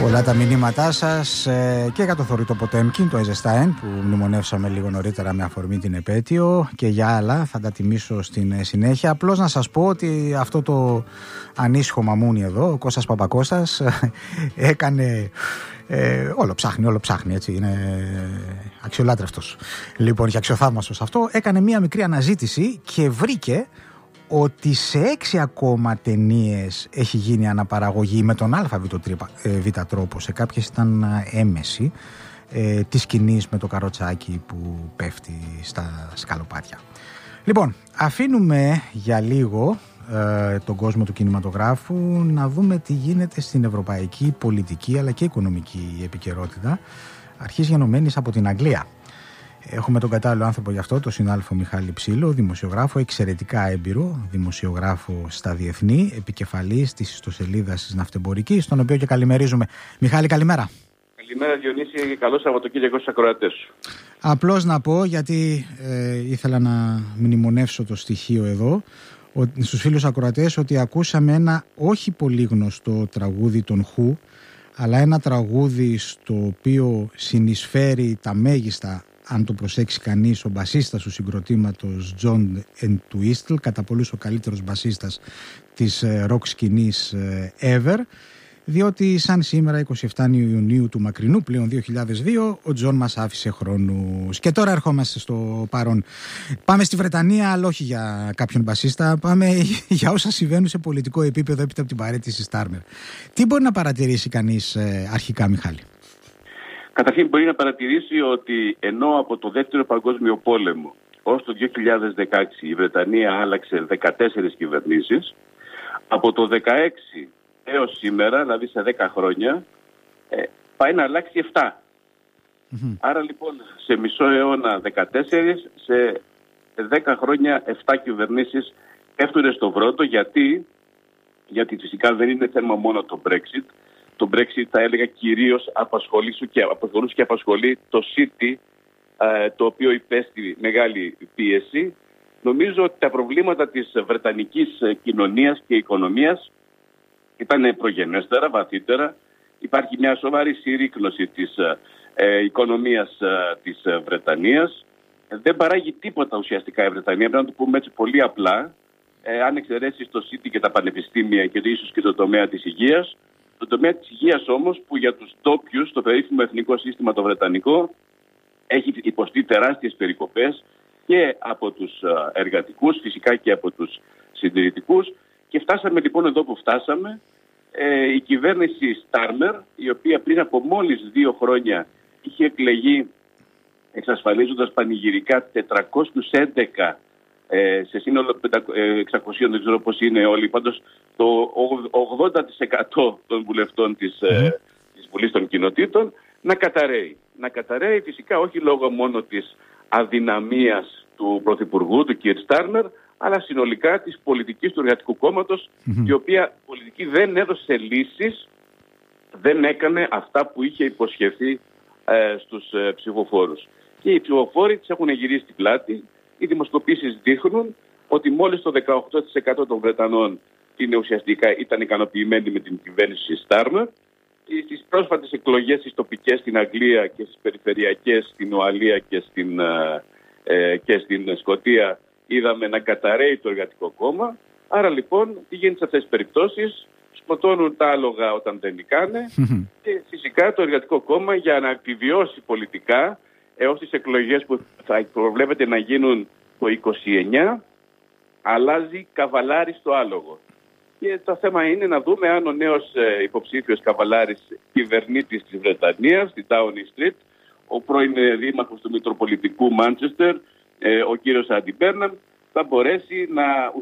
Πολλά τα μηνύματά σας και για το θωρητό Ποτέμκιν, το Εζεστάιν, που μνημονεύσαμε λίγο νωρίτερα με αφορμή την επέτειο, και για άλλα θα τα τιμήσω στην συνέχεια. Απλώς να σας πω ότι αυτό το ανήσυχο μαμούνι εδώ, ο Κώστας Παπακώστας, έκανε... όλο ψάχνει, έτσι, είναι αξιολάτρευτος. Λοιπόν, και αξιοθαύμαστος αυτό, έκανε μία μικρή αναζήτηση και βρήκε ότι σε 6 ακόμα ταινίες έχει γίνει αναπαραγωγή με τον ΑΒ τρόπο, σε κάποιες ήταν έμεση, της σκηνής με το καροτσάκι που πέφτει στα σκαλοπάτια. Λοιπόν, αφήνουμε για λίγο τον κόσμο του κινηματογράφου να δούμε τι γίνεται στην ευρωπαϊκή πολιτική αλλά και οικονομική επικαιρότητα, αρχής γενομένης από την Αγγλία. Έχουμε τον κατάλληλο άνθρωπο γι' αυτό, τον συνάδελφο Μιχάλη Ψήλο, δημοσιογράφο, εξαιρετικά έμπειρο, δημοσιογράφο στα διεθνή, επικεφαλής της ιστοσελίδας της Ναυτεμπορικής, τον οποίο και καλημερίζουμε. Μιχάλη, καλημέρα. Καλημέρα Διονύση και καλό Σαββατοκύριακο στους ακροατές σου. Απλώς να πω, γιατί ήθελα να μνημονεύσω το στοιχείο εδώ, στους φίλους ακροατές, ότι ακούσαμε ένα όχι πολύ γνωστό τραγούδι των Who, αλλά ένα τραγούδι στο οποίο συνεισφέρει τα μέγιστα, αν το προσέξει κανείς, ο μπασίστας του συγκροτήματος John Entwistle, κατά πολλούς ο καλύτερος μπασίστας της rock σκηνής ever, διότι σαν σήμερα 27 Ιουνίου του μακρινού πλέον 2002 ο Τζον μας άφησε χρόνους. Και τώρα ερχόμαστε στο παρόν. Πάμε στη Βρετανία, αλλά όχι για κάποιον μπασίστα, πάμε για όσα συμβαίνουν σε πολιτικό επίπεδο έπειτα από την παραίτηση Στάρμερ. Τι μπορεί να παρατηρήσει κανείς αρχικά, Μιχάλη? Καταρχήν μπορεί να παρατηρήσει ότι ενώ από το Δεύτερο Παγκόσμιο Πόλεμο ως το 2016 η Βρετανία άλλαξε 14 κυβερνήσεις, από το 2016 έως σήμερα, δηλαδή σε 10 χρόνια, πάει να αλλάξει 7. Mm-hmm. Άρα λοιπόν σε μισό αιώνα 14, σε 10 χρόνια 7 κυβερνήσεις έφτουνε στο βρόντο. Γιατί φυσικά δεν είναι θέμα μόνο το Brexit. Το Brexit, θα έλεγα, κυρίως απασχολούσε και απασχολεί το City, το οποίο υπέστη μεγάλη πίεση. Νομίζω ότι τα προβλήματα της βρετανικής κοινωνίας και οικονομίας ήταν προγενέστερα, βαθύτερα. Υπάρχει μια σοβαρή συρρίκνωση της οικονομίας της Βρετανίας. Δεν παράγει τίποτα ουσιαστικά η Βρετανία, πρέπει να το πούμε έτσι πολύ απλά. Αν εξαιρέσεις το City και τα πανεπιστήμια και ίσως και το τομέα της υγείας. Το τομέα της υγείας όμως, που για τους ντόπιους, το περίφημο εθνικό σύστημα το βρετανικό, έχει υποστεί τεράστιες περικοπές και από τους εργατικούς, φυσικά και από τους συντηρητικούς. Και φτάσαμε λοιπόν εδώ που φτάσαμε. Η κυβέρνηση Στάρμερ, η οποία πριν από μόλις 2 χρόνια είχε εκλεγεί εξασφαλίζοντας πανηγυρικά 411 σε σύνολο 600, δεν ξέρω πώς είναι όλοι, πάντως το 80% των βουλευτών της Βουλής των Κοινοτήτων να καταραίει. Να καταραίει φυσικά όχι λόγω μόνο της αδυναμίας του Πρωθυπουργού, του κ. Στάρμερ, αλλά συνολικά της πολιτικής του Εργατικού Κόμματος, η οποία πολιτική δεν έδωσε λύσεις, δεν έκανε αυτά που είχε υποσχεθεί στους ψηφοφόρους. Και οι ψηφοφόροι τις έχουν γυρίσει την πλάτη. Οι δημοσκοπήσεις δείχνουν ότι μόλις το 18% των Βρετανών ήταν ικανοποιημένοι με την κυβέρνηση Στάρμερ. Στις πρόσφατες εκλογές στις τοπικές στην Αγγλία και στις περιφερειακές στην Ουαλία και στην Σκωτία είδαμε να καταραίει το Εργατικό Κόμμα. Άρα λοιπόν τι γίνεται σε αυτές τις περιπτώσεις? Σκοτώνουν τα άλογα όταν δεν νικάνε και φυσικά το Εργατικό Κόμμα, για να επιβιώσει πολιτικά έως τις εκλογές που θα προβλέπεται να γίνουν το 29, αλλάζει καβαλάρι στο άλογο. Και το θέμα είναι να δούμε αν ο νέος υποψήφιος καβαλάρης κυβερνήτης της Βρετανίας, στη Downing Street, ο πρώην δήμαρχος του Μητροπολιτικού Μάντσεστερ, ο κύριος Άντι Μπέρναμ, θα μπορέσει να